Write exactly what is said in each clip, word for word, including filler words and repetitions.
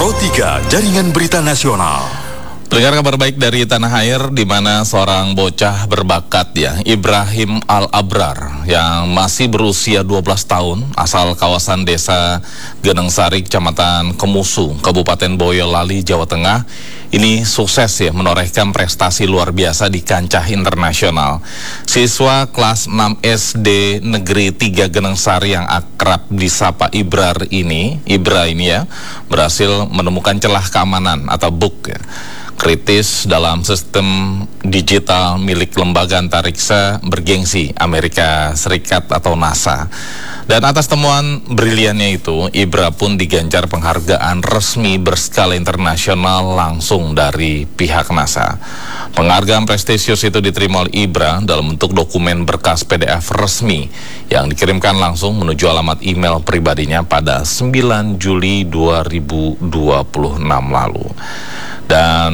Pro tiga, Jaringan Berita Nasional. Dengar kabar baik dari tanah air, di mana seorang bocah berbakat ya, Ibrahim Al-Abrar, yang masih berusia dua belas tahun, asal kawasan desa Genengsari, Kecamatan Kemusu, Kabupaten Boyolali, Jawa Tengah, ini sukses ya menorehkan prestasi luar biasa di kancah internasional. Siswa kelas enam S D Negeri tiga Genengsari yang akrab disapa Ibrar ini, Ibra ini ya, berhasil menemukan celah keamanan atau bug ya, kritis dalam sistem digital milik lembaga antariksa bergengsi Amerika Serikat atau NASA. Dan atas temuan briliannya itu, Ibra pun diganjar penghargaan resmi berskala internasional langsung dari pihak NASA. Penghargaan prestisius itu diterima oleh Ibra dalam bentuk dokumen berkas P D F resmi yang dikirimkan langsung menuju alamat email pribadinya pada sembilan Juli dua ribu dua puluh enam lalu. Dan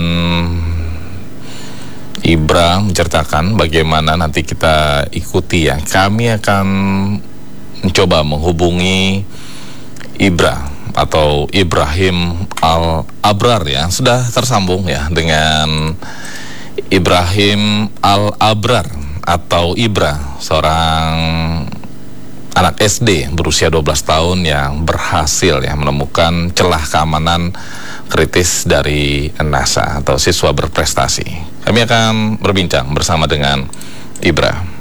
Ibra menceritakan bagaimana nanti kita ikuti ya. Kami akan mencoba menghubungi Ibra atau Ibrahim Al-Abrar ya. Sudah tersambung ya dengan Ibrahim Al-Abrar atau Ibra, seorang anak S D berusia dua belas tahun yang berhasil ya menemukan celah keamanan kritis dari NASA atau siswa berprestasi. Kami akan berbincang bersama dengan Ibra.